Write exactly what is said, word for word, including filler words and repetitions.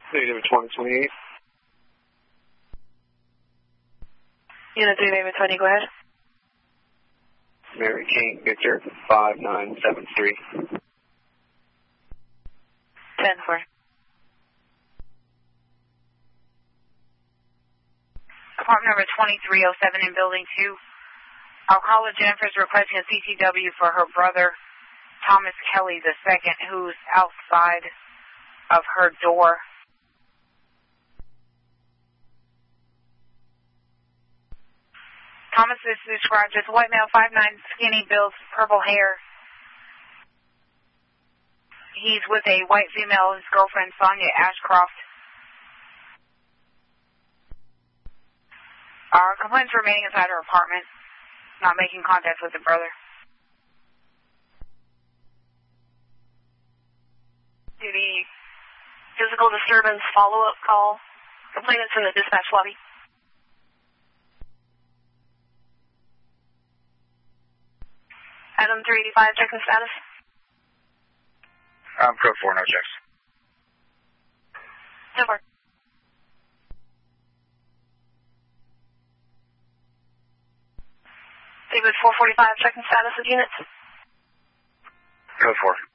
Negative twenty twenty-eight. Unit three, David twenty, go ahead. Mary Kane Victor, five nine seven three. ten four. Apartment number twenty-three oh seven in Building two. Our caller Jennifer is requesting a C C W for her brother, Thomas Kelly the second, who's outside of her door. Thomas is described as white male, five nine, skinny build, purple hair. He's with a white female, his girlfriend, Sonia Ashcroft. Our complaint's remaining inside her apartment, not making contact with the brother. To the physical disturbance follow-up call. Complainant's in the dispatch lobby. Adam three eighty-five, checking status. Um, code four, no checks. ten four. David four forty-five, checking status of units. Code four.